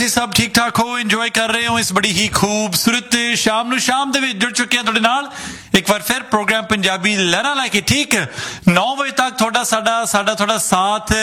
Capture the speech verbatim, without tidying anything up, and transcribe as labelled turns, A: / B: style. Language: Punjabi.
A: ਜੀ ਸਭ ਠੀਕ ਠਾਕ ਹੋ, ਇੰਜੋਏ ਕਰ ਰਹੇ ਹੋ ਇਸ ਬੜੀ ਹੀ ਖੂਬਸੂਰਤ ਸ਼ਾਮ ਨੂੰ। ਸ਼ਾਮ ਦੇ ਵਿੱਚ ਜੁੜ ਚੁੱਕੇ ਹਾਂ ਤੁਹਾਡੇ ਨਾਲ ਇੱਕ ਵਾਰ ਫਿਰ ਪ੍ਰੋਗਰਾਮ ਪੰਜਾਬੀ ਲਹਿਰਾਂ ਲੈ ਕੇ। ਠੀਕ ਨੌ ਵਜੇ ਤੱਕ ਤੁਹਾਡਾ ਸਾਡਾ ਸਾਡਾ ਤੁਹਾਡਾ ਸਾਥ